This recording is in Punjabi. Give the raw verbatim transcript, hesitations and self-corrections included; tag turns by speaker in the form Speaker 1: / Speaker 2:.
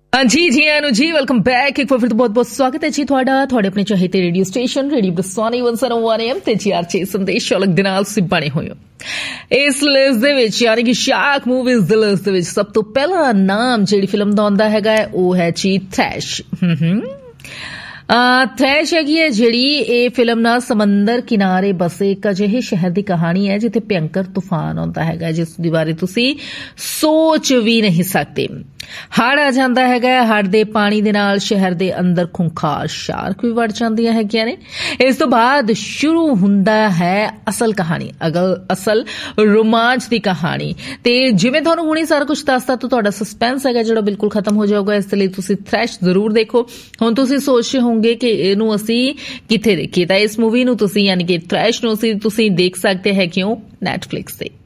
Speaker 1: हाँ जी जी अनु जी वेलकम बैक एक बार फिर तो बहुत बहुत स्वागत है जी ਤੁਹਾਡਾ ਤੁਹਾਡੇ ਆਪਣੇ ਚਾਹੀਦੇ radio station radio ਬਰਸਾਨੀ one oh one A M ਤੇ ਜੀ ਆਰ ਛੇ ਸੰਦੇਸ਼ ਅਲੱਗ ਦੇ ਨਾਲ ਤੁਸੀਂ ਬਣੇ ਹੋਏ ਹੋ ਇਸ ਲਿਸਟ ਦੇ ਵਿੱਚ ਯਾਨੀ ਕਿ ਸ਼ਾਰਕ ਮੂਵੀਜ਼ ਦੀ ਲਿਸਟ ਦੇ ਵਿੱਚ ਸਭ ਤੋਂ ਪਹਿਲਾ ਨਾਮ ਜਿਹੜੀ ਫਿਲਮ ਦਾ ਆਉਂਦਾ ਹੈਗਾ ਉਹ ਹੈ ਜੀ ਥ੍ਰੈਸ਼ ਹੂੰ ਹੂੰ ਥ੍ਰੈਸ਼ ਹੈਗੀ ਹੈ ਜਿਹੜੀ ਇਹ ਫਿਲਮ ਨਾ ਸਮੁੰਦਰ ਕਿਨਾਰੇ ਬਸੇ ਇੱਕ ਅਜਿਹੇ ਸ਼ਹਿਰ ਦੀ ਕਹਾਣੀ ਹੈ ਜਿੱਥੇ ਭਿਅੰਕਰ ਤੂਫਾਨ ਆਉਂਦਾ ਹੈਗਾ ਜਿਸ ਦੇ ਬਾਰੇ ਤੁਸੀਂ ਸੋਚ ਵੀ ਨਹੀਂ ਸਕਦੇ ਹੜ੍ਹ ਆ ਜਾਂਦਾ ਹੈਗਾ ਹੜ੍ਹ ਦੇ ਪਾਣੀ ਦੇ ਨਾਲ ਸ਼ਹਿਰ ਦੇ ਅੰਦਰ ਖੁੰਖਾਰ ਸ਼ਾਰਕ ਵੀ ਵੜ ਜਾਂਦੀਆਂ ਹੈਗੀਆਂ ਨੇ ਇਸ ਤੋਂ ਬਾਅਦ ਸ਼ੁਰੂ ਹੁੰਦਾ ਹੈ ਅਸਲ ਕਹਾਣੀ ਅਗਲ ਅਸਲ ਰੋਮਾਂਚ ਦੀ ਕਹਾਣੀ ਤੇ ਜਿਵੇਂ ਤੁਹਾਨੂੰ ਹੁਣੇ ਸਾਰਾ ਕੁਝ ਦੱਸਤਾ ਤਾਂ ਤੁਹਾਡਾ ਸਸਪੈਂਸ ਹੈਗਾ ਜਿਹੜਾ ਬਿਲਕੁਲ ਖਤਮ ਹੋ ਜਾਊਗਾ ਇਸ ਲਈ ਤੁਸੀਂ ਥ੍ਰੈਸ਼ ਜ਼ਰੂਰ ਦੇਖੋ ਹੁਣ ਤੁਸੀਂ ਸੋਚ ਰਹੇ ਹੋਗੇ ਕਿ ਇਹਨੂੰ ਅਸੀਂ ਕਿੱਥੇ ਦੇਖੀਏ ਤਾਂ ਇਸ ਮੂਵੀ ਨੂੰ ਤੁਸੀਂ ਯਾਨੀ ਕਿ ਥ੍ਰੈਸ਼ ਨੂੰ ਤੁਸੀਂ ਦੇਖ ਸਕਦੇ ਹੈ ਕਿਉਂ ਨੈਟਫਲਿਕਸ ਤੇ